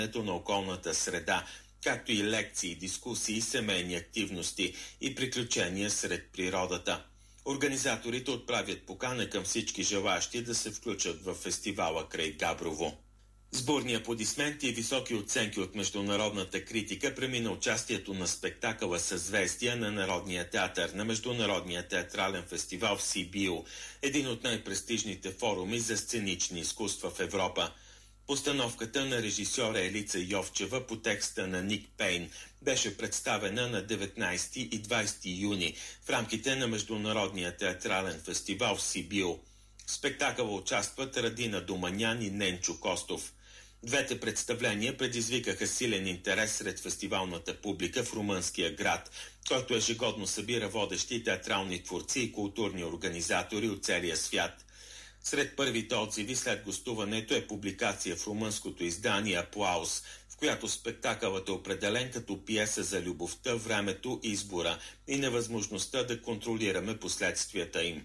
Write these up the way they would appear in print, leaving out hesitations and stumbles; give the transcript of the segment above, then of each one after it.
на околната среда, както и лекции, дискусии, семейни активности и приключения сред природата. Организаторите отправят покана към всички желащи да се включат в фестивала край Габрово. С бурни аплодисменти и високи оценки от международната критика премина участието на спектакъла Съзвестия на Народния театър на Международния театрален фестивал в Сибио, един от най-престижните форуми за сценични изкуства в Европа. Постановката на режисьора Елица Йовчева по текста на Ник Пейн беше представена на 19 и 20 юни в рамките на Международния театрален фестивал в Сибио. В спектакъла участват Радина Доманян и Ненчо Костов. Двете представления предизвикаха силен интерес сред фестивалната публика в румънския град, който ежегодно събира водещи театрални творци и културни организатори от целия свят. Сред първите отзиви след гостуването е публикация в румънското издание Аплаус, в която спектакълът е определен като пиеса за любовта, времето, избора и невъзможността да контролираме последствията им.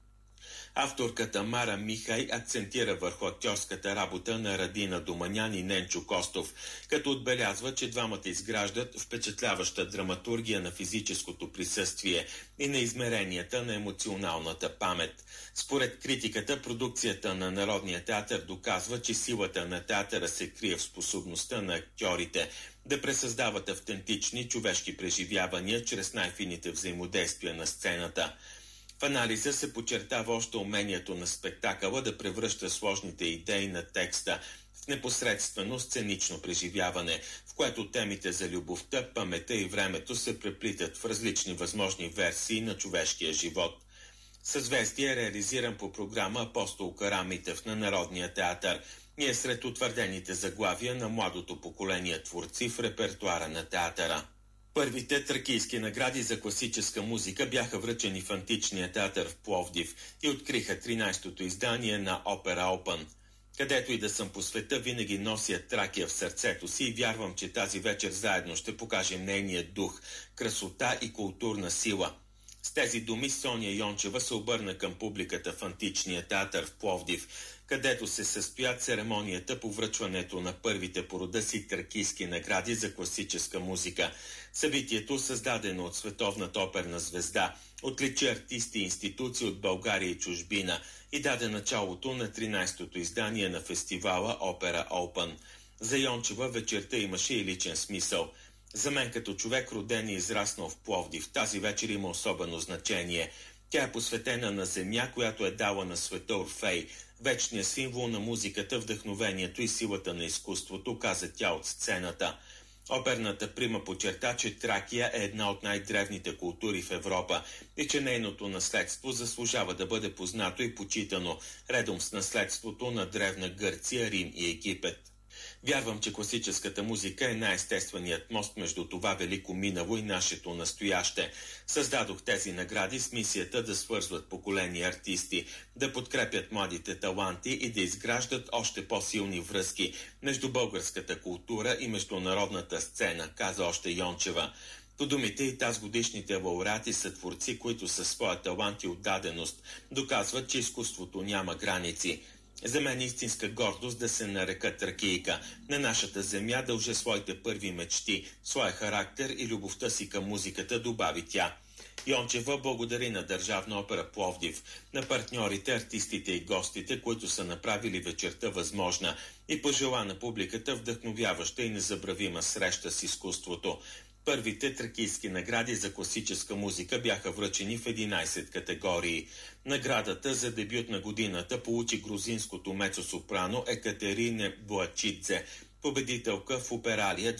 Авторката Мара Михай акцентира върху актьорската работа на Радина Доманян и Ненчо Костов, като отбелязва, че двамата изграждат впечатляваща драматургия на физическото присъствие и на измеренията на емоционалната памет. Според критиката, продукцията на Народния театър доказва, че силата на театъра се крие в способността на актьорите да пресъздават автентични човешки преживявания чрез най-фините взаимодействия на сцената. В анализа се подчертава още умението на спектакъла да превръща сложните идеи на текста в непосредствено сценично преживяване, в което темите за любовта, паметта и времето се преплитат в различни възможни версии на човешкия живот. Съзвестие е реализиран по програма Апостол Карамитев на Народния театър и е сред утвърдените заглавия на младото поколение творци в репертуара на театъра. Първите тракийски награди за класическа музика бяха връчени в Античния театър в Пловдив и откриха 13-то издание на Опера Open. Където и да съм по света, винаги нося Тракия в сърцето си и вярвам, че тази вечер заедно ще покажем нейния дух, красота и културна сила. С тези думи Соня Йончева се обърна към публиката в Античния театър в Пловдив, където се състоя церемонията по връчването на първите по рода си тракийски награди за класическа музика. Събитието, създадено от световната оперна звезда, отличи артисти и институции от България и чужбина и даде началото на 13-то издание на фестивала Опера Open. За Йончева вечерта имаше и личен смисъл. За мен като човек, роден и израснал в Пловдив, тази вечер има особено значение. Тя е посветена на земя, която е дала на света Орфей, вечният символ на музиката, вдъхновението и силата на изкуството, каза тя от сцената. Оперната прима подчерта, че Тракия е една от най-древните култури в Европа и че нейното наследство заслужава да бъде познато и почитано, редом с наследството на древна Гърция, Рим и Египет. Вярвам, че класическата музика е най-естественият мост между това велико минало и нашето настояще. Създадох тези награди с мисията да свързват поколения артисти, да подкрепят младите таланти и да изграждат още по-силни връзки между българската култура и международната сцена, каза още Йончева. По думите и тазгодишните лауреати са творци, които със своя талант и отдаденост доказват, че изкуството няма граници. За мен е истинска гордост да се нарека тракийка. На нашата земя дължа своите първи мечти, своя характер и любовта си към музиката, добави тя. Йончева благодари на Държавна опера Пловдив, на партньорите, артистите и гостите, които са направили вечерта възможна, и пожела на публиката вдъхновяваща и незабравима среща с изкуството. Първите тракийски награди за класическа музика бяха връчени в 11 категории. Наградата за дебют на годината получи грузинското мецо-сопрано Екатерина Буачидзе, победителка в Опералия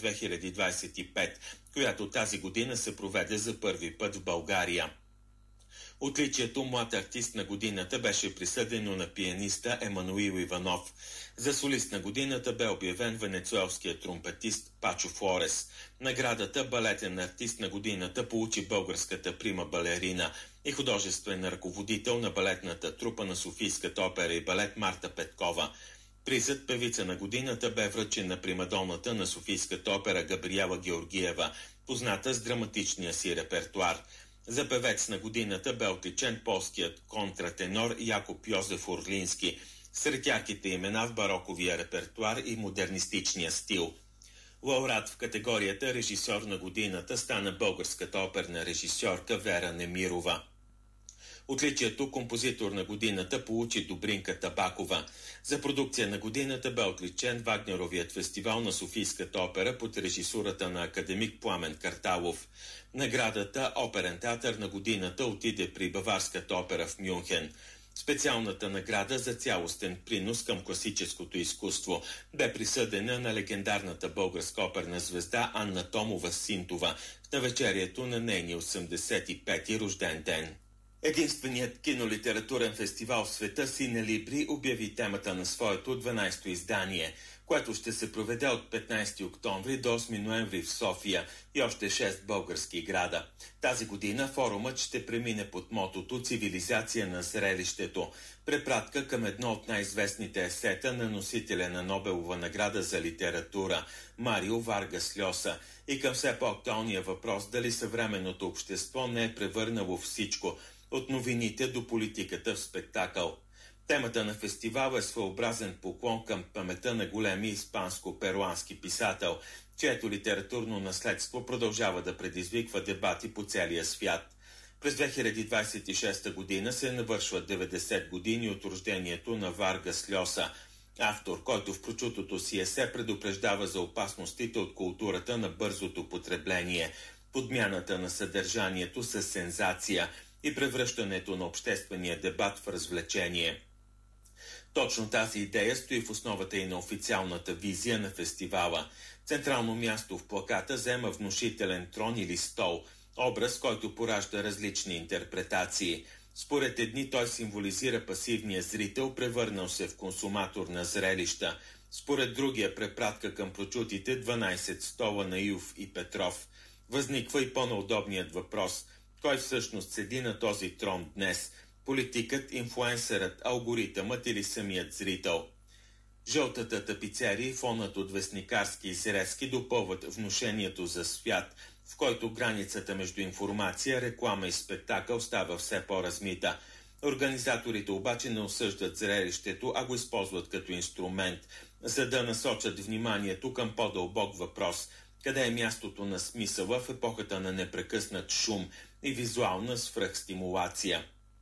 2025, която тази година се проведе за първи път в България. Отличието млад артист на годината беше присъдено на пианиста Емануил Иванов. За солист на годината бе обявен венецуелският тромпетист Пачо Флорес. Наградата балетен артист на годината получи българската прима балерина и художествен ръководител на балетната трупа на Софийската опера и балет Марта Петкова. Призът певица на годината бе връчен на примадоната на Софийската опера Габриела Георгиева, позната с драматичния си репертуар. За певец на годината бе отличен полският контратенор Якоб Йозеф Орлински, сред ярките имена в бароковия репертуар и модернистичния стил. Лауреат в категорията режисьор на годината стана българската оперна режисьорка Вера Немирова. Отличието композитор на годината получи Добринка Табакова. За продукция на годината бе отличен Вагнеровият фестивал на Софийската опера под режисурата на академик Пламен Карталов. Наградата Оперен театър на годината отиде при Баварската опера в Мюнхен. Специалната награда за цялостен принос към класическото изкуство бе присъдена на легендарната българска оперна звезда Анна Томова-Синтова в навечерието на нейния 85-ти рожден ден. Единственият кинолитературен фестивал в света Сине Либри обяви темата на своето 12-то издание, което ще се проведе от 15 октомври до 8 ноември в София и още 6 български града. Тази година форумът ще премине под мотото «Цивилизация на зрелището», препратка към едно от най-известните есета на носителя на Нобелова награда за литература Марио Варгас Льоса и към все по-актуалния въпрос дали съвременното общество не е превърнало всичко – от новините до политиката в спектакъл. Темата на фестивала е своеобразен поклон към паметта на големи испанско-перуански писател, чието литературно наследство продължава да предизвиква дебати по целия свят. През 2026 година се навършват 90 години от рождението на Варгас Льоса, автор, който в прочутото си есе предупреждава за опасностите от културата на бързото потребление, подмяната на съдържанието с сензация и превръщането на обществения дебат в развлечение. Точно тази идея стои в основата и на официалната визия на фестивала. Централно място в плаката заема внушителен трон или стол, образ, който поражда различни интерпретации. Според едни той символизира пасивния зрител, превърнал се в консуматор на зрелища. Според другия препратка към прочутите 12 стола на Илф и Петров. Възниква и по-неудобният въпрос – кой всъщност седи на този трон днес? Политикът, инфлуенсърът, алгоритъмът или самият зрител? Жълтата тапицерия и фонът от вестникарски изрезки допълват внушението за свят, в който границата между информация, реклама и спектакъл става все по-размита. Организаторите обаче не осъждат зрелището, а го използват като инструмент, за да насочат вниманието към по-дълбок въпрос – къде е мястото на смисъла в епохата на непрекъснат шум и визуална свръхстимулация.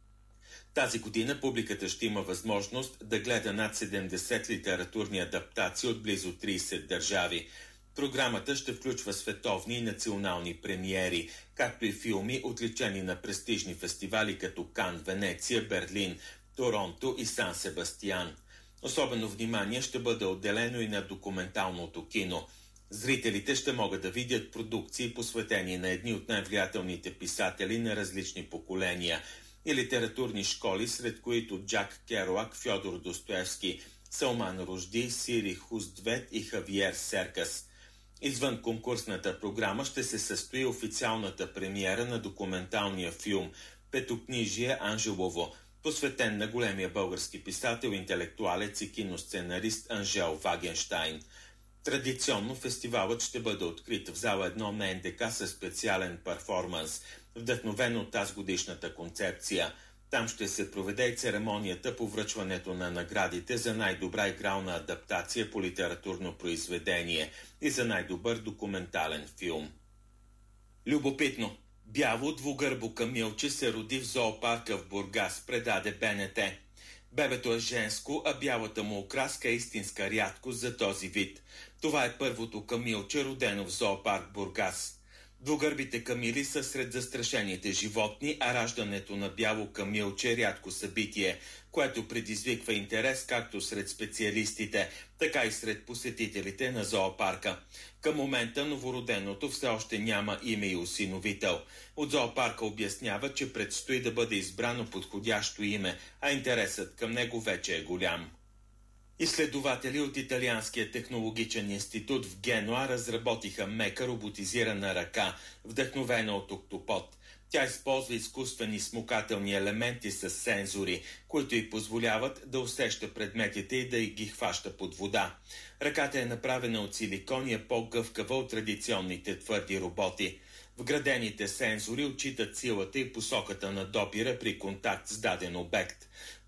Тази година публиката ще има възможност да гледа над 70 литературни адаптации от близо 30 държави. Програмата ще включва световни и национални премиери, както и филми, отличени на престижни фестивали като Кан, Венеция, Берлин, Торонто и Сан Себастиян. Особено внимание ще бъде отделено и на документалното кино. Зрителите ще могат да видят продукции, посветени на едни от най-влиятелните писатели на различни поколения и литературни школи, сред които Джак Керуак, Фьодор Достоевски, Салман Ружди, Сири Хуздвет и Хавиер Серкас. Извън конкурсната програма ще се състои официалната премиера на документалния филм «Петокнижие Анжелово», посветен на големия български писател, интелектуалец и киносценарист Анжел Вагенщайн. Традиционно фестивалът ще бъде открит в зала 1 на НДК със специален перформанс, вдъхновен от тази годишната концепция. Там ще се проведе и церемонията по връчването на наградите за най-добра игрална адаптация по литературно произведение и за най-добър документален филм. Любопитно! Бяло двугърбо камилче се роди в зоопарка в Бургас, предаде БНТ. Бебето е женско, а бялата му окраска е истинска рядкост за този вид. Това е първото камилче, родено в зоопарк Бургас. Двугърбите камили са сред застрашените животни, а раждането на бяло камилче е рядко събитие, което предизвиква интерес както сред специалистите, така и сред посетителите на зоопарка. Към момента новороденото все още няма име и осиновител. От зоопарка обяснява, че предстои да бъде избрано подходящо име, а интересът към него вече е голям. Изследователи от Италианския технологичен институт в Генуа разработиха мека роботизирана ръка, вдъхновена от октопод. Тя използва изкуствени смукателни елементи с сензори, които й позволяват да усеща предметите и да ги хваща под вода. Ръката е направена от силикон и е по-гъвкава от традиционните твърди роботи. Вградените сензори отчитат силата и посоката на допира при контакт с даден обект.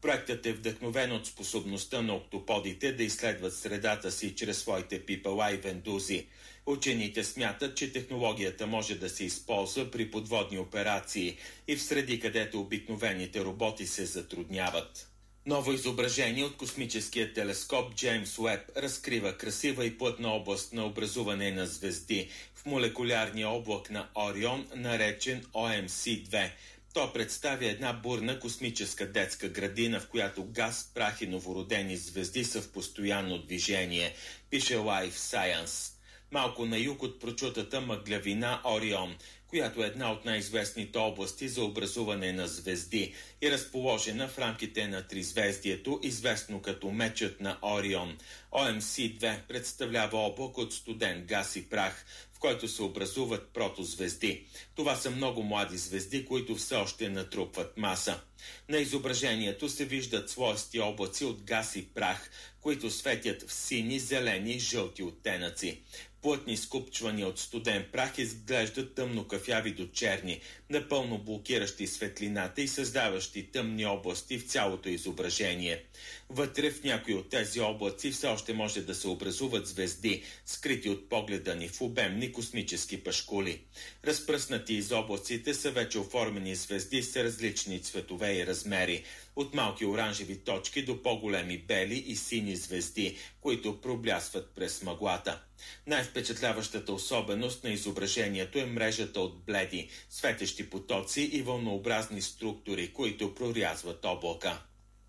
Проектът е вдъхновен от способността на октоподите да изследват средата си чрез своите пипала и вендузи. Учените смятат, че технологията може да се използва при подводни операции и в среди, където обикновените роботи се затрудняват. Ново изображение от космическия телескоп Джеймс Уеб разкрива красива и плътна област на образуване на звезди в молекулярния облак на Орион, наречен OMC-2. То представя една бурна космическа детска градина, в която газ, прах и новородени звезди са в постоянно движение, пише Life Science. Малко на юг от прочутата мъглявина Орион, която е една от най-известните области за образуване на звезди и разположена в рамките на тризвездието, известно като мечът на Орион. OMC-2 представлява облак от студен газ и прах, в който се образуват протозвезди. Това са много млади звезди, които все още натрупват маса. На изображението се виждат слоести облаци от газ и прах, които светят в сини, зелени и жълти оттенъци. Плътни скупчвания от студен прах изглеждат тъмно-кафяви до черни, напълно блокиращи светлината и създаващи тъмни области в цялото изображение. Вътре в някои от тези облаци все още може да се образуват звезди, скрити от погледа ни в обемни космически пашкули. Разпръснати из облаците са вече оформени звезди с различни цветове и размери, от малки оранжеви точки до по-големи бели и сини звезди, които проблясват през мъглата. Най-впечатляващата особеност на изображението е мрежата от бледи, светещи потоци и вълнообразни структури, които прорязват облака.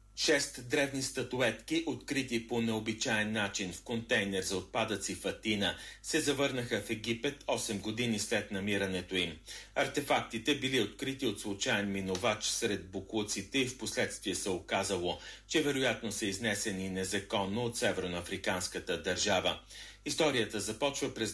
6 древни статуетки, открити по необичаен начин в контейнер за отпадъци в Атина, се завърнаха в Египет 8 години след намирането им. Артефактите били открити от случайен минувач сред боклуците и в последствие се оказало, че вероятно са изнесени незаконно от северноафриканската държава. Историята започва през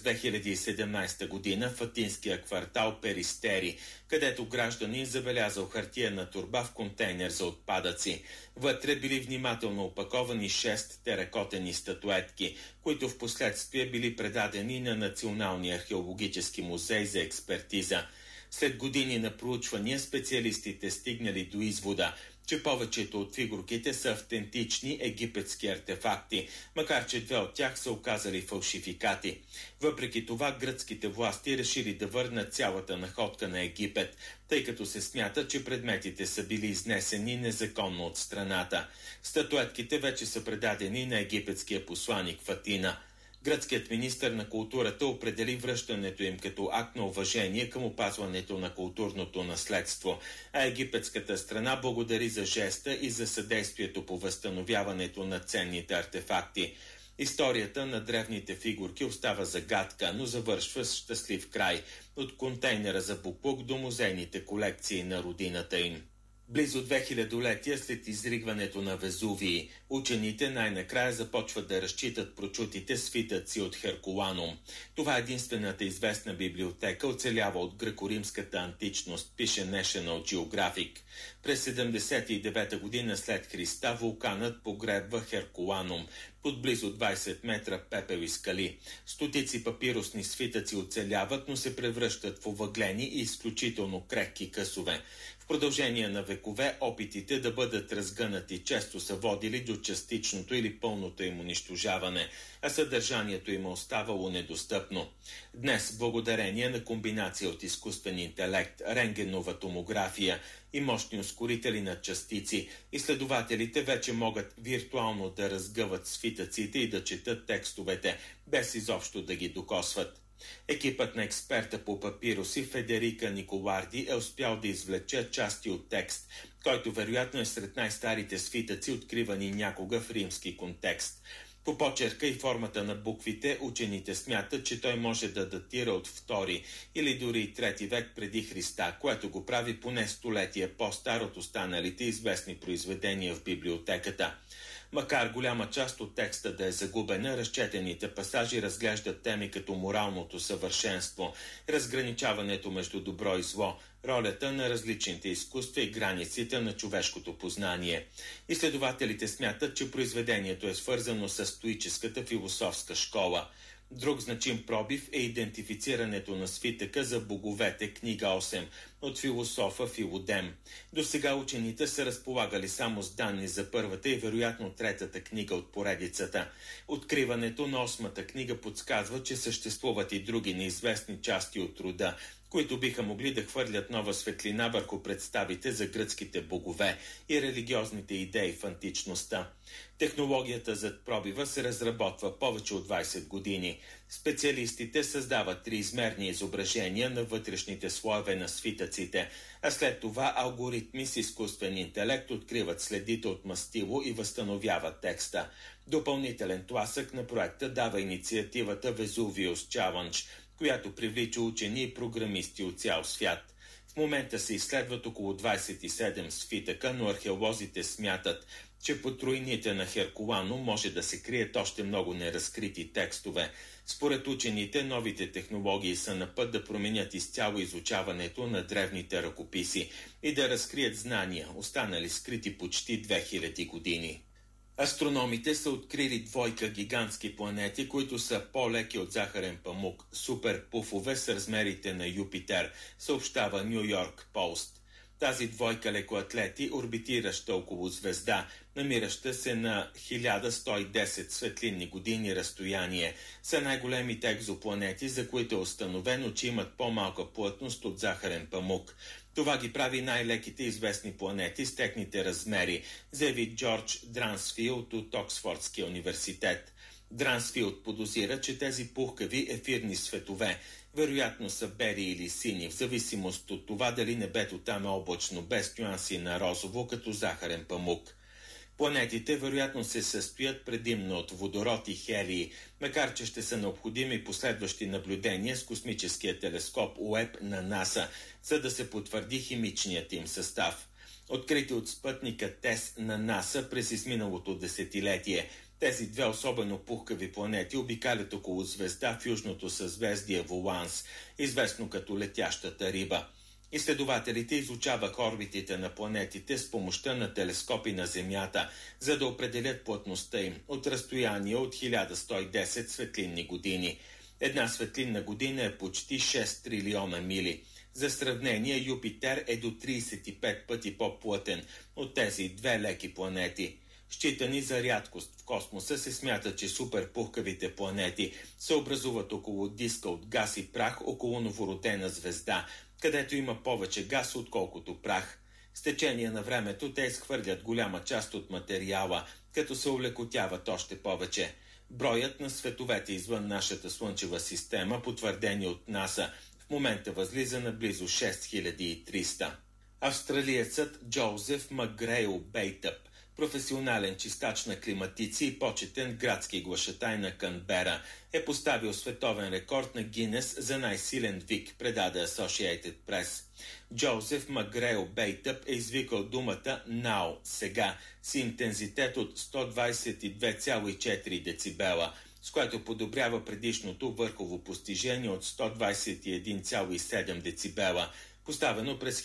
2017 година в атинския квартал Перистери, където гражданин забелязал хартиена торба в контейнер за отпадъци. Вътре били внимателно опаковани 6 теракотени статуетки, които в последствие били предадени на Националния археологически музей за експертиза. След години на проучвания специалистите стигнали до извода, че повечето от фигурките са автентични египетски артефакти, макар че 2 от тях са оказали фалшификати. Въпреки това, гръцките власти решили да върнат цялата находка на Египет, тъй като се смята, че предметите са били изнесени незаконно от страната. Статуетките вече са предадени на египетския посланик в Атина. Гръцкият министър на културата определи връщането им като акт на уважение към опазването на културното наследство, а египетската страна благодари за жеста и за съдействието по възстановяването на ценните артефакти. Историята на древните фигурки остава загадка, но завършва с щастлив край, от контейнера за боклук до музейните колекции на родината им. Близо 2000-летия след изригването на Везувий, учените най-накрая започват да разчитат прочутите свитъци от Херкуланум. Това е единствената известна библиотека, оцелява от гръко-римската античност, пише National Geographic. През 79 година след Христа вулканът погребва Херкуланум под близо 20 метра пепел и скали. Стотици папирусни свитъци оцеляват, но се превръщат в овъглени и изключително крехки късове. В продължение на векове опитите да бъдат разгънати често са водили до частичното или пълното им унищожаване, а съдържанието им оставало недостъпно. Днес, благодарение на комбинация от изкуствен интелект, рентгенова томография и мощни ускорители на частици, изследователите вече могат виртуално да разгъват свитъците и да четат текстовете, без изобщо да ги докосват. Екипът на експерта по папируси Федерика Николарди е успял да извлече части от текст, който вероятно е сред най-старите свитъци, откривани някога в римски контекст. По почерка и формата на буквите учените смятат, че той може да датира от 2 или дори 3 век преди Христа, което го прави поне столетия по-стар от останалите известни произведения в библиотеката. Макар голяма част от текста да е загубена, разчетените пасажи разглеждат теми като моралното съвършенство, разграничаването между добро и зло, ролята на различните изкуства и границите на човешкото познание. Изследователите смятат, че произведението е свързано с стоическата философска школа. Друг значим пробив е идентифицирането на свитъка за боговете, книга 8 от философа Филодем. До сега учените са разполагали само с данни за първата и вероятно третата книга от поредицата. Откриването на 8-та книга подсказва, че съществуват и други неизвестни части от рода, които биха могли да хвърлят нова светлина върху представите за гръцките богове и религиозните идеи в античността. Технологията зад пробива се разработва повече от 20 години. Специалистите създават триизмерни изображения на вътрешните слоеве на свитъците, а след това алгоритми с изкуствен интелект откриват следите от мастило и възстановяват текста. Допълнителен тласък на проекта дава инициативата Vesuvius Challenge, която привлича учени и програмисти от цял свят. В момента се изследват около 27 свитъка, но археолозите смятат, че под руините на Херкулано може да се крият още много неразкрити текстове. Според учените, новите технологии са на път да променят изцяло изучаването на древните ръкописи и да разкрият знания, останали скрити почти 2000 години. Астрономите са открили двойка гигантски планети, които са по-леки от захарен памук, суперпуфове с размерите на Юпитер, съобщава Ню Йорк Пост. Тази двойка лекоатлети, орбитираща около звезда, намираща се на 1110 светлинни години разстояние, са най-големите екзопланети, за които е установено, че имат по-малка плътност от захарен памук. Това ги прави най-леките известни планети с техните размери, заяви Джордж Дрансфилд от Оксфордския университет. Дрансфилд подозира, че тези пухкави ефирни светове вероятно са бели или сини, в зависимост от това дали небето там е облачно, без нюанси на розово, като захарен памук. Планетите вероятно се състоят предимно от водород и хелий, макар че ще са необходими последващи наблюдения с космическия телескоп Уеб на НАСА, за да се потвърди химичният им състав. Открити от спътника ТЕС на НАСА през изминалото десетилетие, тези две особено пухкави планети обикалят около звезда в южното съзвездие Воланс, известно като летящата риба. Изследователите изучаваха орбитите на планетите с помощта на телескопи на Земята, за да определят плътността им от разстояние от 1110 светлинни години. Една светлинна година е почти 6 трилиона мили. За сравнение, Юпитер е до 35 пъти по-плътен от тези две леки планети. Считани за рядкост в космоса, се смята, че суперпухкавите планети се образуват около диска от газ и прах около новородена звезда, където има повече газ, отколкото прах. С течение на времето те изхвърлят голяма част от материала, като се улекотяват още повече. Броят на световете извън нашата Слънчева система, потвърдени от НАСА, в момента възлиза на близо 6300. Австралиецът Джозеф Макгрейл Бейтъп, професионален чистач на климатици и почетен градски глашатай на Канбера, е поставил световен рекорд на Гинес за най-силен вик, предаде Associated Press. Джозеф Макгрейл Бейтъп е извикал думата «now», сега, с интензитет от 122,4 децибела, с което подобрява предишното върхово постижение от 121,7 децибела, поставено през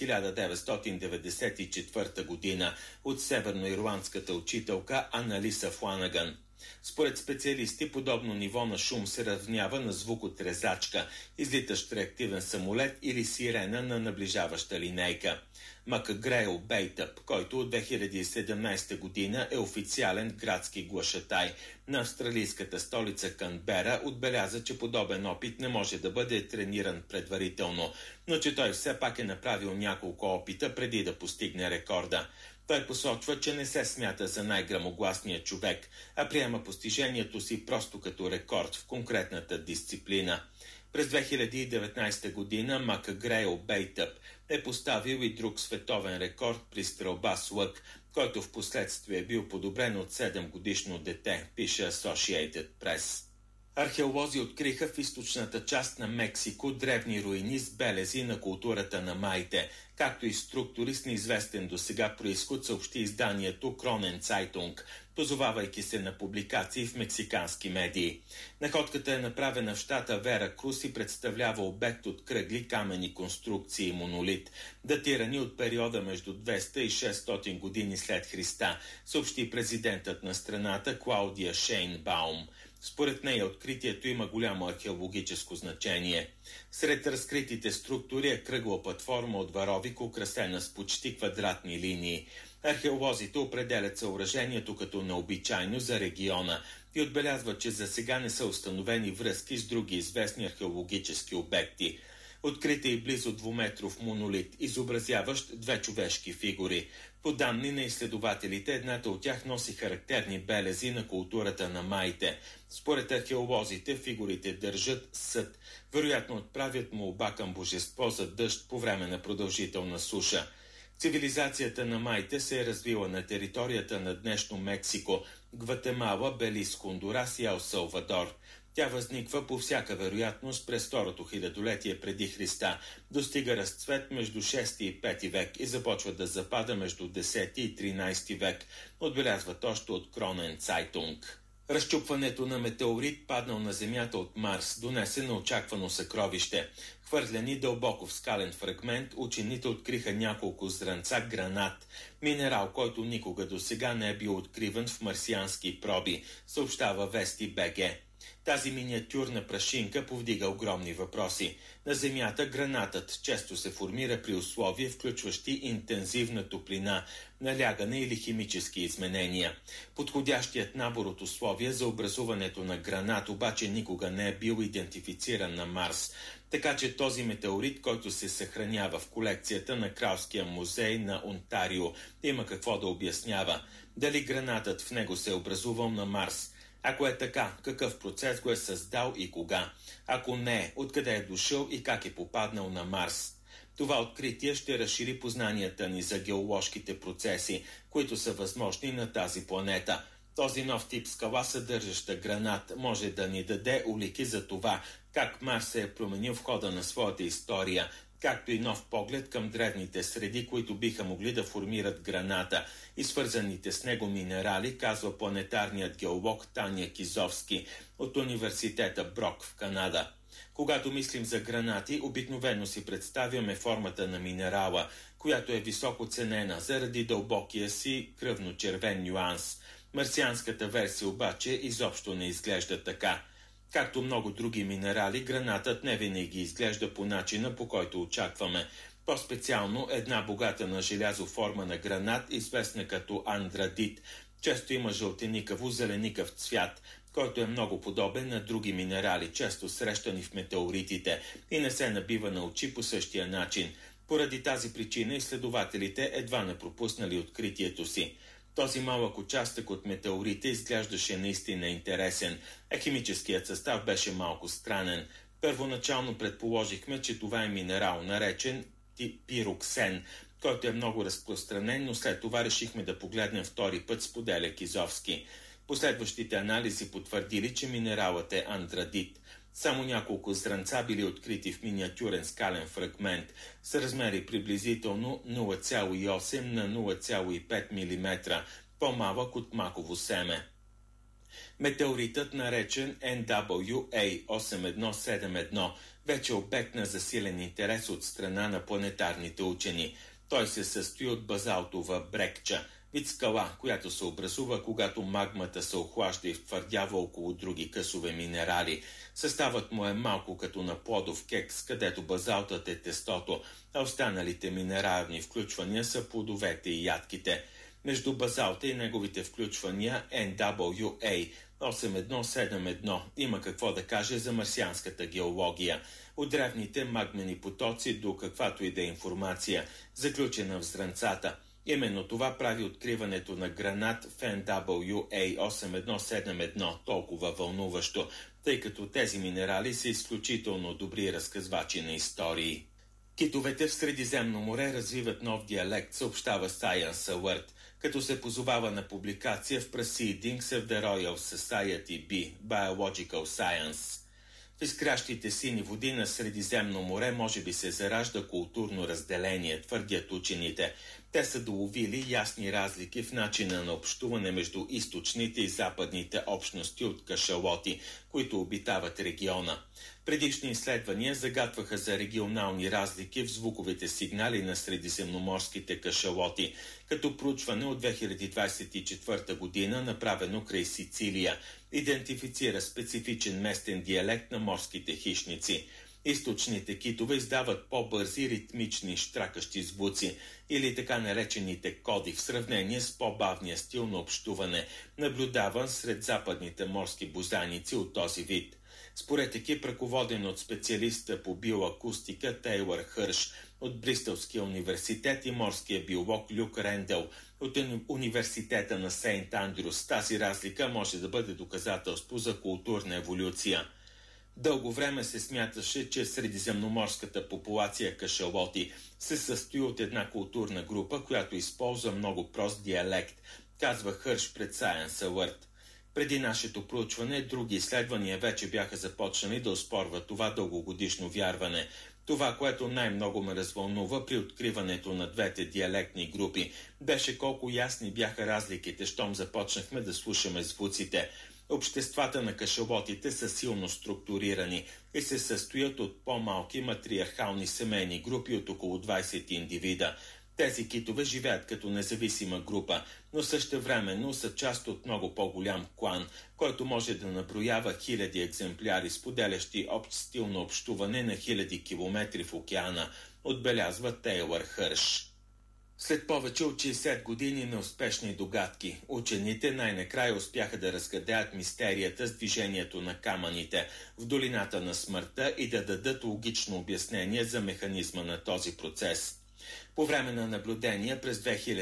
1994 година от северноирландската учителка Аналиса Фланаган. Според специалисти, подобно ниво на шум се равнява на звук от резачка, излитащ реактивен самолет или сирена на наближаваща линейка. Макгрейл Бейтъп, който от 2017 година е официален градски глашатай на австралийската столица Канбера, отбеляза, че подобен опит не може да бъде трениран предварително, но че той все пак е направил няколко опита преди да постигне рекорда. Той посочва, че не се смята за най-грамогласния човек, а приема постижението си просто като рекорд в конкретната дисциплина. През 2019 година Макгрейл Бейтъп е поставил и друг световен рекорд при стрелба с лък, който в последствие е бил подобрен от 7-годишно дете, пише Associated Press. Археолози откриха в източната част на Мексико древни руини с белези на културата на маите, както и структури с неизвестен досега произход, съобщи изданието Кронен Цайтунг, позовавайки се на публикации в мексикански медии. Находката е направена в щата Вера Крус и представлява обект от кръгли камени конструкции и монолит, датирани от периода между 200 и 600 години след Христа, съобщи президентът на страната Клаудия Шейнбаум. Според нея откритието има голямо археологическо значение. Сред разкритите структури е кръгла платформа от варовик, украсена с почти квадратни линии. Археолозите определят съоръжението като необичайно за региона и отбелязват, че за сега не са установени връзки с други известни археологически обекти. Открит е и близо 2-метров монолит, изобразяващ две човешки фигури. По данни на изследователите, едната от тях носи характерни белези на културата на маите. Според археолозите, фигурите държат съд, вероятно отправят молба към божество за дъжд по време на продължителна суша. Цивилизацията на маите се е развила на територията на днешно Мексико, Гватемала, Белиз, Хондурас и Ел Салвадор. Тя възниква по всяка вероятност през второто хилядолетие преди Христа, достига разцвет между 6 и 5 век и започва да запада между 10 и 13 век, отбелязват още от Кронен Цайтунг. Разчупването на метеорит, паднал на Земята от Марс, донесе неочаквано съкровище. Хвърлени дълбоко в скален фрагмент, учените откриха няколко зранца гранат, минерал, който никога досега не е бил откриван в марсиански проби, съобщава Вести БГ. Тази миниатюрна прашинка повдига огромни въпроси. На Земята гранатът често се формира при условия, включващи интензивна топлина, налягане или химически изменения. Подходящият набор от условия за образуването на гранат обаче никога не е бил идентифициран на Марс, така че този метеорит, който се съхранява в колекцията на Кралския музей на Онтарио, има какво да обяснява. Дали гранатът в него се е образувал на Марс? Ако е така, какъв процес го е създал и кога? Ако не, откъде е дошъл и как е попаднал на Марс? Това откритие ще разшири познанията ни за геоложките процеси, които са възможни на тази планета. Този нов тип скала, съдържаща гранат, може да ни даде улики за това, как Марс се е променил в хода на своята история, както и нов поглед към древните среди, които биха могли да формират граната и свързаните с него минерали, казва планетарният геолог Таня Кизовски от университета Брок в Канада. Когато мислим за гранати, обикновено си представяме формата на минерала, която е високо ценена заради дълбокия си кръвно-червен нюанс. Марсианската версия обаче изобщо не изглежда така. Както много други минерали, гранатът не винаги изглежда по начина, по който очакваме. По-специално една богата на желязо форма на гранат, известна като андрадит, често има жълтеникаво-зеленикав цвят, който е много подобен на други минерали, често срещани в метеоритите и не се набива на очи по същия начин. Поради тази причина изследователите едва не пропуснали откритието си. Този малък участък от метеорите изглеждаше наистина интересен, а химическият състав беше малко странен. Първоначално предположихме, че това е минерал, наречен пироксен, който е много разпространен, но след това решихме да погледнем втори път, споделя Кизовски. Последващите анализи потвърдили, че минералът е андрадит. Само няколко зранца били открити в миниатюрен скален фрагмент с размери приблизително 0,8 на 0,5 мм, по-малък от маково семе. Метеоритът, наречен NWA-8171, вече е обект на засилен интерес от страна на планетарните учени. Той се състои от базалтова брекча, вид скала, която се образува, когато магмата се охлажда и втвърдява около други късове минерали. Съставът му е малко като на плодов кекс, където базалтът е тестото, а останалите минерални включвания са плодовете и ядките. Между базалта и неговите включвания NWA 8171 има какво да каже за марсианската геология. От древните магмени потоци до каквато и да е информация, заключена в зранцата. Именно това прави откриването на гранат в NWA 8171 толкова вълнуващо, тъй като тези минерали са изключително добри разказвачи на истории. Китовете в Средиземно море развиват нов диалект, съобщава Science Alert, като се позовава на публикация в Proceedings of the Royal Society B, Biological Science. В изкрящите сини води на Средиземно море може би се заражда културно разделение, твърдят учените. Те са доловили ясни разлики в начина на общуване между източните и западните общности от кашалоти, които обитават региона. Предишни изследвания загатваха за регионални разлики в звуковите сигнали на средиземноморските кашалоти, като проучване от 2024 година, направено край Сицилия, идентифицира специфичен местен диалект на морските хищници. Източните китове издават по-бързи ритмични щракащи звуци или така наречените коди в сравнение с по-бавния стил на общуване, наблюдаван сред западните морски бозайници от този вид. Според екип, ръководен от специалиста по биоакустика Тейлър Хърш от Бристолския университет и морския биолог Люк Рендел от университета на Сейнт Андрюс, тази разлика може да бъде доказателство за културна еволюция. Дълго време се смяташе, че средиземноморската популация кашалоти се състои от една културна група, която използва много прост диалект, казва Хърш пред Science Alert. Преди нашето проучване, други изследвания вече бяха започнали да оспорват това дългогодишно вярване. Това, което най-много ме развълнува при откриването на двете диалектни групи, беше колко ясни бяха разликите, щом започнахме да слушаме звуците. Обществата на кашалотите са силно структурирани и се състоят от по-малки матриархални семейни групи от около 20 индивида. Тези китове живеят като независима група, но същевременно са част от много по-голям клан, който може да наброява хиляди екземпляри, споделящи общ стил на общуване на хиляди километри в океана, отбелязва Тейлър Хърш. След повече от 60 години неуспешни догадки, учените най-накрая успяха да разгадаят мистерията с движението на камъните в долината на смъртта и да дадат логично обяснение за механизма на този процес. По време на наблюдения през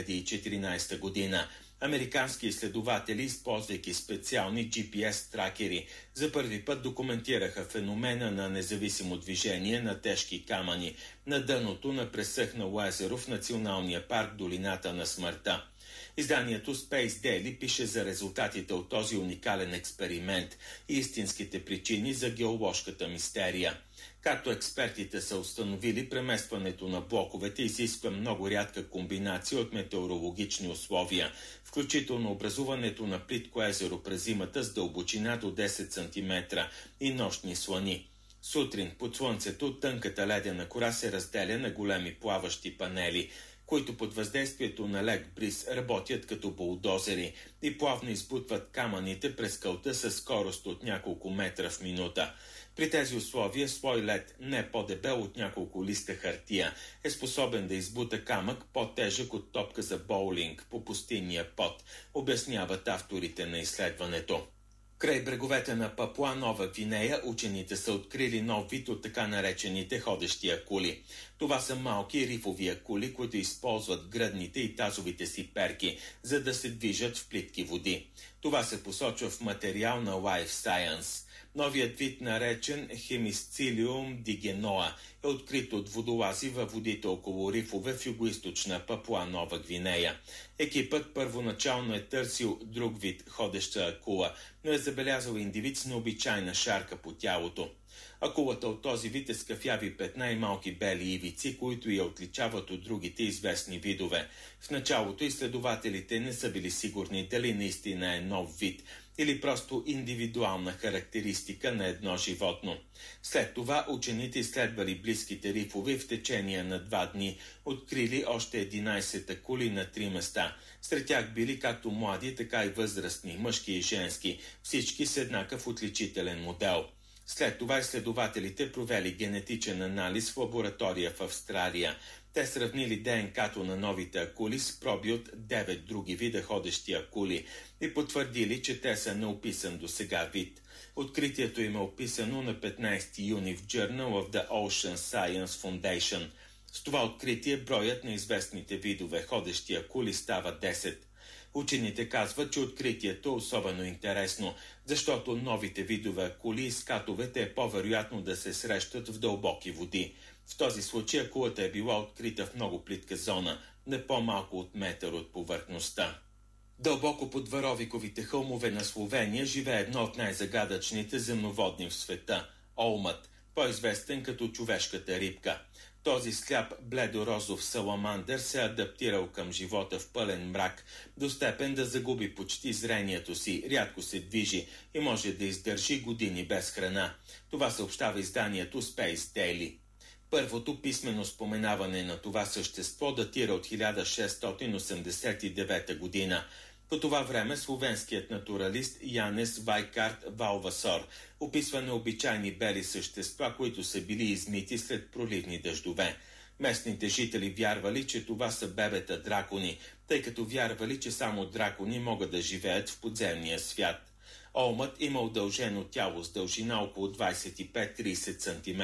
2014 година, американски изследователи, използвайки специални GPS тракери, за първи път документираха феномена на независимо движение на тежки камъни на дъното на пресъхнало езеро в националния парк Долината на смъртта. Изданието Space Daily пише за резултатите от този уникален експеримент и истинските причини за геоложката мистерия. Както експертите са установили, преместването на блоковете изисква много рядка комбинация от метеорологични условия, включително образуването на плитко езеро през зимата с дълбочина до 10 см и нощни слани. Сутрин под слънцето тънката ледена кора се разделя на големи плаващи панели, които под въздействието на лек бриз работят като булдозери и плавно избутват камъните през скалта със скорост от няколко метра в минута. При тези условия слой лед, не по-дебел от няколко листа хартия, е способен да избута камък по-тежък от топка за боулинг по пустинния пот, обясняват авторите на изследването. Край бреговете на Папуа Нова Гвинея учените са открили нов вид от така наречените ходещи акули. Това са малки рифови акули, които използват гръдните и тазовите си перки, за да се движат в плитки води. Това се посочва в материал на Life Science. Новият вид, наречен Hemicilium digenoa, е открит от водолази във водите около рифове в югоизточна Папуа Нова Гвинея. Екипът първоначално е търсил друг вид ходеща акула, но е забелязал индивид с необичайна шарка по тялото. Акулата от този вид е с кафяви петна и малки бели ивици, които я отличават от другите известни видове. В началото изследователите не са били сигурни дали наистина е нов вид или просто индивидуална характеристика на едно животно. След това учените изследвали близките рифове и в течение на 2 дни открили още 11 акули на 3 места. Сред тях били както млади, така и възрастни, мъжки и женски, всички с еднакъв отличителен модел. След това изследователите провели генетичен анализ в лаборатория в Австралия. Те сравнили ДНК-то на новите акули с проби от 9 други вида ходещи акули и потвърдили, че те са неописан до сега вид. Откритието им е описано на 15 юни в Journal of the Ocean Science Foundation. С това откритие броят на известните видове ходещи акули става 10. Учените казват, че откритието е особено интересно, защото новите видове акули и скатовете е по-вероятно да се срещат в дълбоки води. В този случай акулата е била открита в много плитка зона, не по-малко от метър от повърхността. Дълбоко под Варовиковите хълмове на Словения живее едно от най-загадъчните земноводни в света – олмът. по-известен като човешката рибка. Този сляп бледорозов саламандър се адаптирал към живота в пълен мрак, до степен да загуби почти зрението си, рядко се движи и може да издържи години без храна. Това съобщава изданието Space Daily. Първото писмено споменаване на това същество датира от 1689 година. По това време словенският натуралист Янес Вайкард Валвасор описва необичайни бели същества, които са били измити след проливни дъждове. Местните жители вярвали, че това са бебета дракони, тъй като вярвали, че само дракони могат да живеят в подземния свят. Олмът има удължено тяло с дължина около 25-30 см,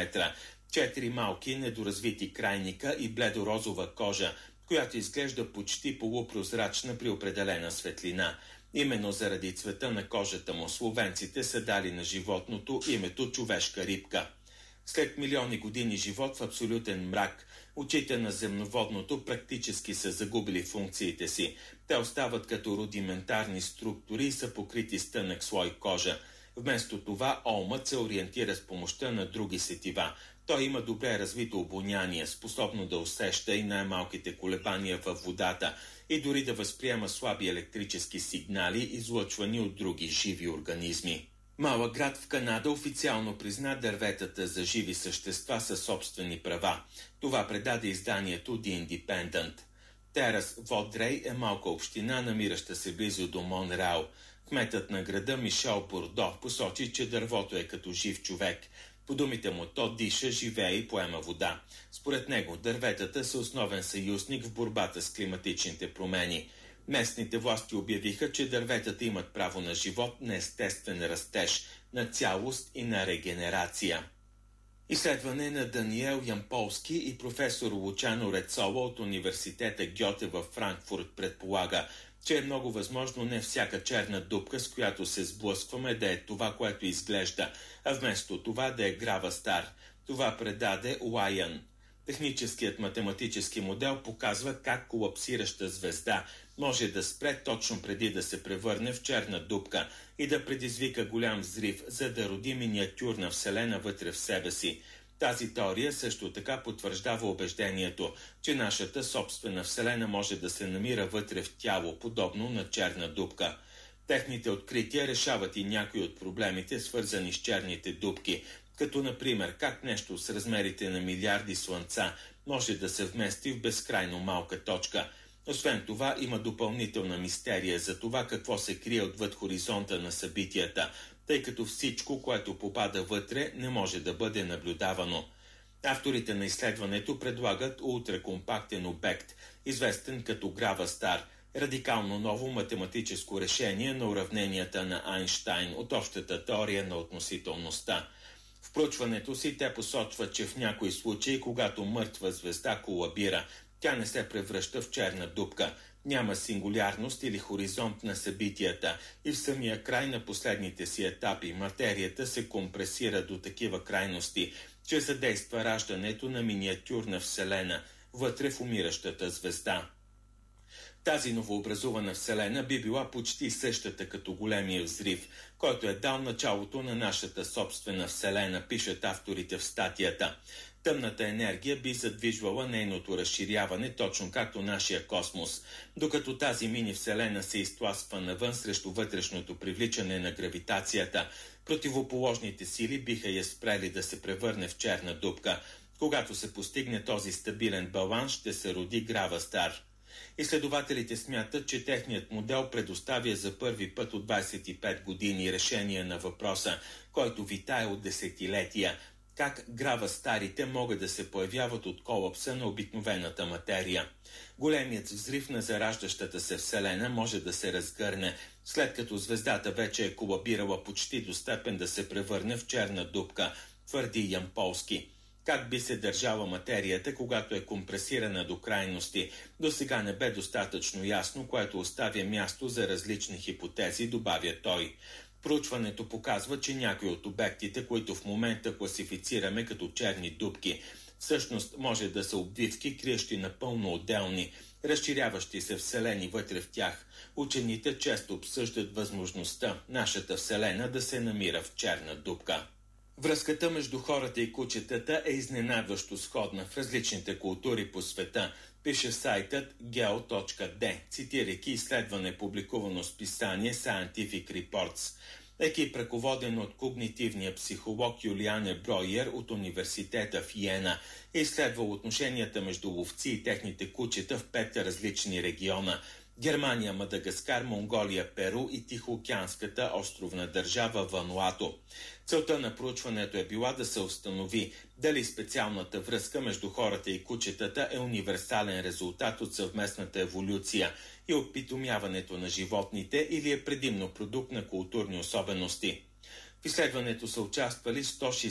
4 малки недоразвити крайника и бледорозова кожа, която изглежда почти полупрозрачна при определена светлина. Именно заради цвета на кожата му словенците са дали на животното името човешка рибка. След милиони години живот в абсолютен мрак, очите на земноводното практически са загубили функциите си. Те остават като рудиментарни структури и са покрити с тънък слой кожа. Вместо това олмът се ориентира с помощта на други сетива. Той има добре развито обоняние, способно да усеща и най-малките колебания във водата и дори да възприема слаби електрически сигнали, излъчвани от други живи организми. Малък град в Канада официално призна дърветата за живи същества със собствени права. Това предаде изданието The Independent. Терас Водрей е малка община, намираща се близо до Монреал. Кметът на града Мишел Бурдо посочи, че дървото е като жив човек. По думите му, то диша, живее и поема вода. Според него, дърветата са основен съюзник в борбата с климатичните промени. Местните власти обявиха, че дърветата имат право на живот, на естествен растеж, на цялост и на регенерация. Изследване на Даниел Ямполски и професор Лучано Рецоло от университета Гьоте във Франкфурт предполага, че е много възможно не всяка черна дупка, с която се сблъскваме, да е това, което изглежда, а вместо това да е грава стар. Това предаде Лайън. Техническият математически модел показва как колапсираща звезда може да спре точно преди да се превърне в черна дупка и да предизвика голям взрив, за да роди миниатюрна вселена вътре в себе си. Тази теория също така потвърждава убеждението, че нашата собствена вселена може да се намира вътре в тяло, подобно на черна дупка. Техните открития решават и някои от проблемите, свързани с черните дупки, като например как нещо с размерите на милиарди слънца може да се вмести в безкрайно малка точка. Освен това, има допълнителна мистерия за това какво се крие отвъд хоризонта на събитията, тъй като всичко, което попада вътре, не може да бъде наблюдавано. Авторите на изследването предлагат ултракомпактен обект, известен като грава стар, радикално ново математическо решение на уравненията на Айнщайн от общата теория на относителността. В проучването си те посочват, че в някои случаи, когато мъртва звезда колабира, тя не се превръща в черна дупка, няма сингулярност или хоризонт на събитията и в самия край на последните си етапи материята се компресира до такива крайности, че задейства раждането на миниатюрна вселена вътре в умиращата звезда. Тази новообразувана вселена би била почти същата като големия взрив, който е дал началото на нашата собствена вселена, пишат авторите в статията. Тъмната енергия би задвижвала нейното разширяване, точно както нашия космос, докато тази мини-вселена се изтласква навън срещу вътрешното привличане на гравитацията. Противоположните сили биха я спрели да се превърне в черна дупка. Когато се постигне този стабилен баланс, ще се роди грава стар. Изследователите смятат, че техният модел предоставя за първи път от 25 години решение на въпроса, който витае от десетилетия. Как грава старите могат да се появяват от колапса на обикновената материя. Големият взрив на зараждащата се вселена може да се разгърне, след като звездата вече е колабирала почти до степен да се превърне в черна дупка, твърди Ямполски. Как би се държала материята, когато е компресирана до крайности, до сега не бе достатъчно ясно, което оставя място за различни хипотези, добавя той. Проучването показва, че някои от обектите, които в момента класифицираме като черни дупки, всъщност може да са обвивки, криещи напълно отделни, разширяващи се вселени вътре в тях. Учените често обсъждат възможността нашата вселена да се намира в черна дупка. Връзката между хората и кучетата е изненадващо сходна в различните култури по света, пише сайтът geo.d, цитирайки изследване, публикувано с писание Scientific Reports. Екип, ръководен от когнитивния психолог Юлиане Бройер от университета в Йена, е изследвал отношенията между ловци и техните кучета в 5 различни региона – Германия, Мадагаскар, Монголия, Перу и Тихоокеанската островна държава Вануато. Целта на проучването е била да се установи дали специалната връзка между хората и кучетата е универсален резултат от съвместната еволюция и опитомяването на животните или е предимно продукт на културни особености. В изследването са участвали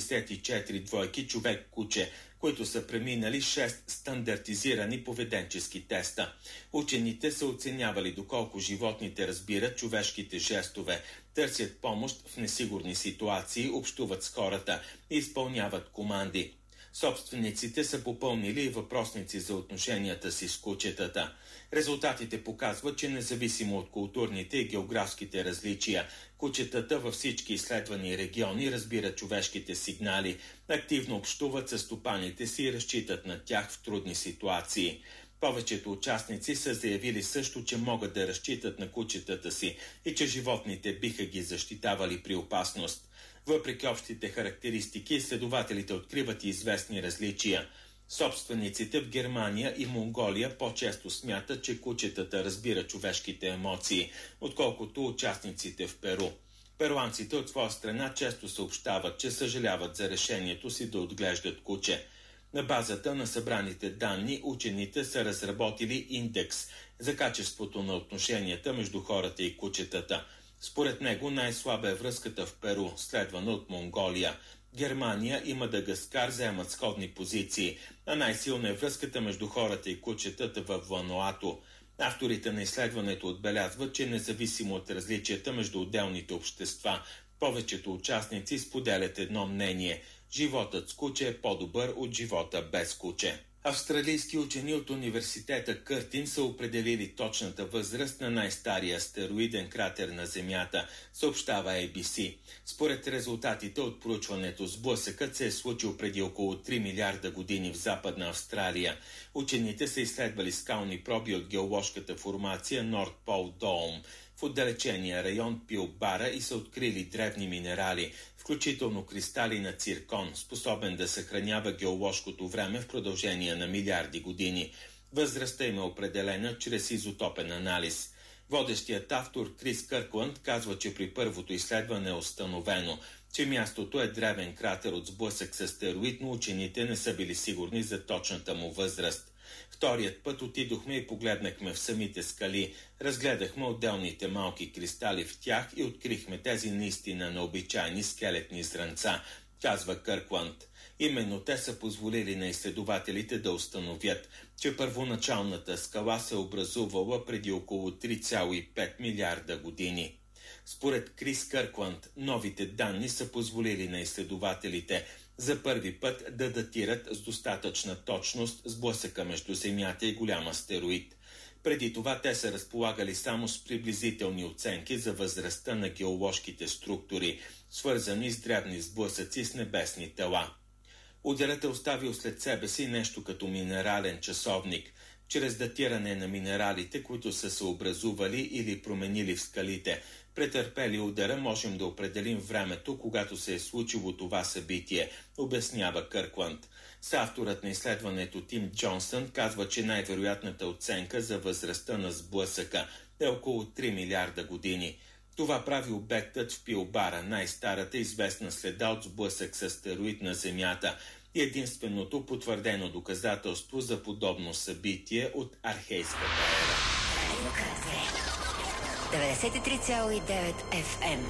164 двойки човек-куче, които са преминали 6 стандартизирани поведенчески теста. Учените са оценявали доколко животните разбират човешките жестове, търсят помощ в несигурни ситуации, общуват с хората и изпълняват команди. Собствениците са попълнили и въпросници за отношенията си с кучетата. Резултатите показват, че независимо от културните и географските различия, кучетата във всички изследвани региони разбират човешките сигнали, активно общуват с стопаните си и разчитат на тях в трудни ситуации. Повечето участници са заявили също, че могат да разчитат на кучетата си и че животните биха ги защитавали при опасност. Въпреки общите характеристики, изследователите откриват и известни различия. Собствениците в Германия и Монголия по-често смятат, че кучетата разбират човешките емоции, отколкото участниците в Перу. Перуанците от своя страна често съобщават, че съжаляват за решението си да отглеждат куче. На базата на събраните данни учените са разработили индекс за качеството на отношенията между хората и кучетата. Според него най-слаба е връзката в Перу, следвана от Монголия. Германия и Мадагаскар заемат сходни позиции, а най-силна е връзката между хората и кучетата в Вануато. Авторите на изследването отбелязват, че независимо от различията между отделните общества, повечето участници споделят едно мнение – животът с куче е по-добър от живота без куче. Австралийски учени от университета Къртин са определили точната възраст на най-стария астероиден кратер на Земята, съобщава ABC. Според резултатите от проучването, сблъсъкът се е случил преди около 3 милиарда години в Западна Австралия. Учените са изследвали скални проби от геоложката формация Норт Пол Доум в отдалечения район Пилбара и са открили древни минерали, включително кристали на циркон, способен да съхранява геоложкото време в продължение на милиарди години. Възрастта им е определена чрез изотопен анализ. Водещият автор Крис Къркланд казва, че при първото изследване е установено, че мястото е древен кратер от сблъсък с астероид, но учените не са били сигурни за точната му възраст. Вторият път отидохме и погледнахме в самите скали, разгледахме отделните малки кристали в тях и открихме тези наистина необичайни скелетни зранца, казва Къркланд. Именно те са позволили на изследователите да установят, че първоначалната скала се образувала преди около 3,5 милиарда години. Според Крис Къркланд, новите данни са позволили на изследователите за първи път да датират с достатъчна точност сблъсъка между Земята и голям астероид. Преди това те са разполагали само с приблизителни оценки за възрастта на геоложките структури, свързани с древни сблъсъци с небесни тела. Ударът е оставил след себе си нещо като минерален часовник, чрез датиране на минералите, които са се образували или променили в скалите. Претърпели удара можем да определим времето, когато се е случило това събитие, обяснява Къркланд. Съавторът на изследването Тим Джонсън казва, че най-вероятната оценка за възрастта на сблъсъка е около 3 милиарда години. Това прави обектът в Пилбара, най-старата известна следа от сблъсък с астероид на Земята и единственото потвърдено доказателство за подобно събитие от архейската ера. 93,9 FM.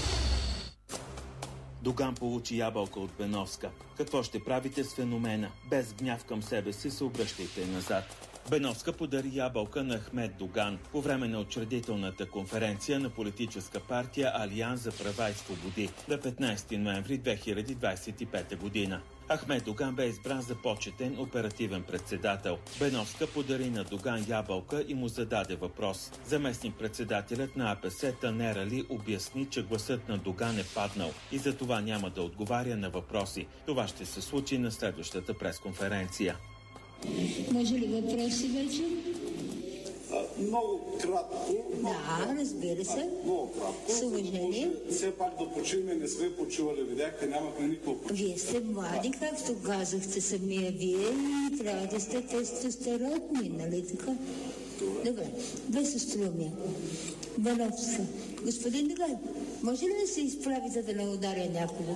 Доган получи ябълка от Беновска. Какво ще правите с феномена? Без гняв към себе си се обръщайте назад. Беновска подари ябълка на Ахмед Доган по време на учредителната конференция на политическа партия Алианс за права и свободи на 15 ноември 2025 година. Ахмед Доган бе избран за почетен оперативен председател. Беновска подари на Доган ябълка и му зададе въпрос. Заместник-председателят на АПС Танер Али обясни, че гласът на Доган е паднал и за това няма да отговаря на въпроси. Това ще се случи на следващата пресконференция. Може ли въпроси вече? Много кратко. Да, разбира се. Много кратко. С уважение. Все пак да почиваме, не сме почивали. Видяхте, нямахме никакво почиване. Вие сте млади, както казахте самия вие, и трябва да сте тестостеронни, нали така? Добре, без астромия. Бановска. Господин Доган, може ли да се изправите да не ударя някого?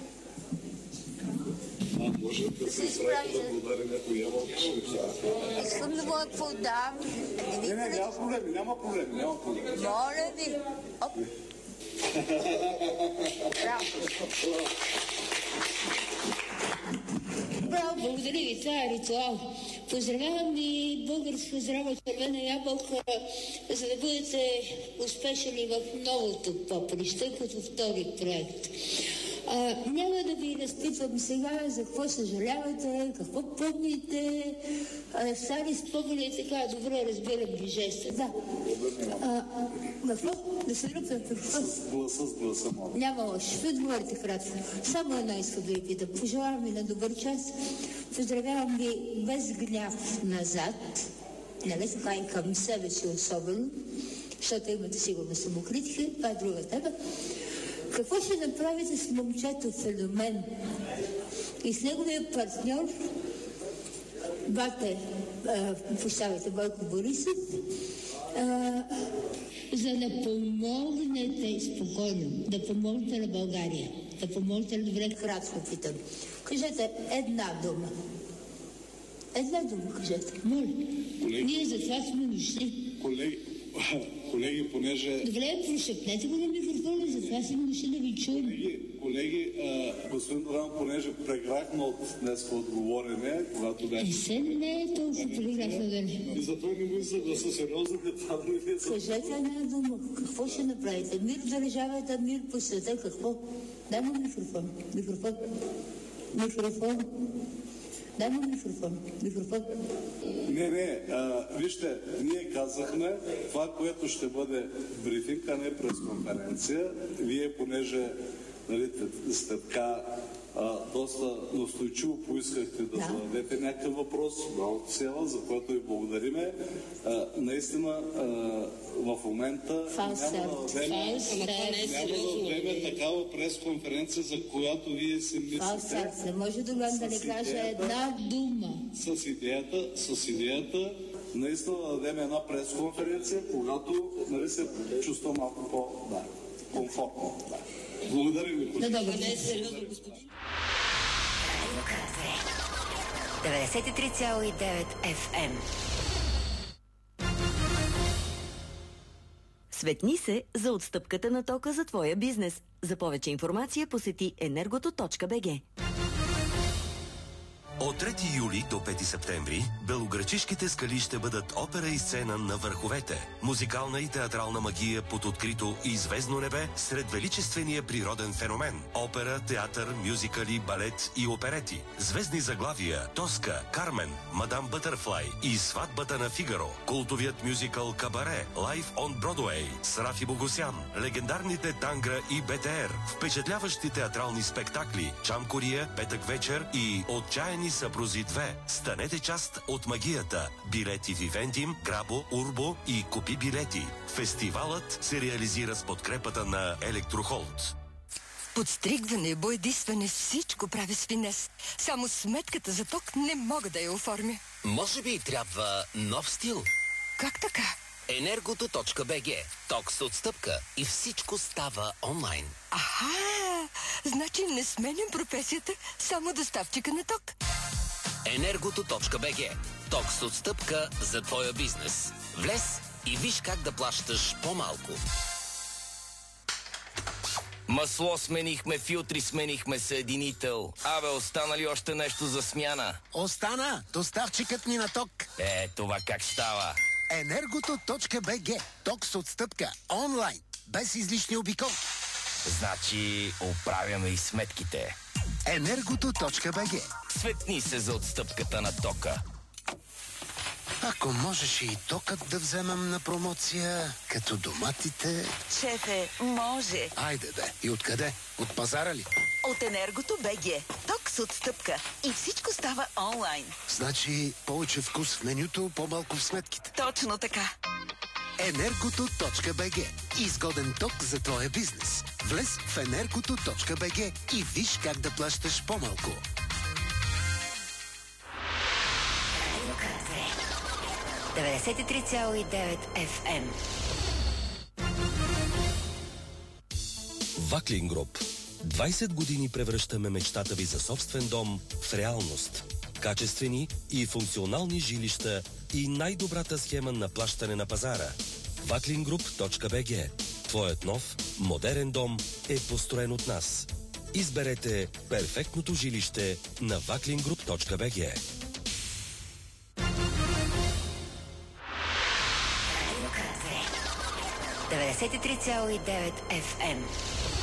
Може да се изправи да удари някой ябълка. Искам да го подам. Няма проблеми. Моля ви. Оп. Браво, благодаря ви, това е ритуал. Поздравявам ви, българска здрава червена ябълка, за да бъдете успешни в новото поприще, като втори проект. Няма да ви разпитвам сега за какво съжалявате, какво помните, стари спомени и така, добре разбирам ви жеста. Да. Какво? Да се ръпна какво? С гласа, моля. Няма лошо. Ще отговорите кратко. Само едно искам да ви питам. Пожелавам ви на добър час. Поздравявам ви без гняв назад. Нали така и към себе си особено, защото имате сигурно самокритика. Това е друга тема. Какво ще направите с момчето Феномен и с неговия партньор, Бойко Борисов, за да помогнете спокойно, да помогнете на България, да помогнете на добре, кратко питам. Кажете една дума. Една дума кажете. Моля. Ние за това сме дошли. Колеги, понеже... Добре, прошепнете го на микрофона, затова сме дошли да ви чуем. Колеги, господин Доган, понеже преграхме от днес отговорене, когато беше... Не е толкова преграхме време. И затова не му съгласа сериозно да падне. Кажете една дума. Какво ще направите? Мир в държавата, мир по света, какво? Дай му микрофон. Дай му микрофон. Не, вижте, ние казахме това, което ще бъде брифинг, а не пресконференция. Вие, понеже сте така доста настойчиво поискахте да зададете някакъв въпрос, цела, за което ви благодариме. Наистина, в момента няма да вземе такава пресконференция, за която вие си мислите. Не може Доган да не каже една дума. С идеята наистина да дадем една пресконференция, когато се чувства малко по-комфортно. Благодаря ви. Не е сериозно, господин. 93,9 FM. Светни се за отстъпката на тока за твоя бизнес. За повече информация посети energoto.bg. От 3 юли до 5 септември белоградчишките скали ще бъдат опера и сцена на върховете. Музикална и театрална магия под открито и звездно небе сред величествения природен феномен. Опера, театър, мюзикали, балет и оперети. Звездни заглавия Тоска, Кармен, Мадам Бътърфлай и Сватбата на Фигаро. Култовият мюзикъл Кабаре, Live on Broadway с Рафи Богосян. Легендарните Тангра и БТР. Впечатляващи театрални спектакли Чам Кория, Петък вечер и Отчаяни съпрузи 2. Станете част от магията. Билети в Ивентим, Грабо, Урбо и Купи билети. Фестивалът се реализира с подкрепата на Електрохолд. Подстригване, боядисване, всичко прави с финес. Само сметката за ток не мога да я оформя. Може би трябва нов стил? Как така? Energoto.bg. Ток с отстъпка и всичко става онлайн. Аха! Значи не сменям професията, само доставчика на ток. Energoto.bg. Ток с отстъпка за твоя бизнес. Влез и виж как да плащаш по-малко. Масло сменихме, филтри сменихме, съединител. Абе, остана ли още нещо за смяна? Остана! Доставчикът ни на ток. Това как става? Energoto.bg. Ток с отстъпка. Онлайн. Без излишни обиколки. Значи, оправяме и сметките. Енергото.бг. Светни се за отстъпката на тока. Ако можеш и токът да вземам на промоция, като доматите... Шефе, може. Айде бе. И откъде? От пазара ли? От Енергото БГ. Ток с отстъпка. И всичко става онлайн. Значи повече вкус в менюто, по-малко в сметките. Точно така. Енергото.бг. Изгоден ток за твоя бизнес. Влез в Енергото.бг и виж как да плащаш по-малко. 93,9 FM. Ваклин Груп. 20 години превръщаме мечтата ви за собствен дом в реалност. Качествени и функционални жилища и най-добрата схема на плащане на пазара. Vaklingroup.bg. Твоят нов, модерен дом е построен от нас. Изберете перфектното жилище на Vaklingroup.bg. Радио 93,9 FM.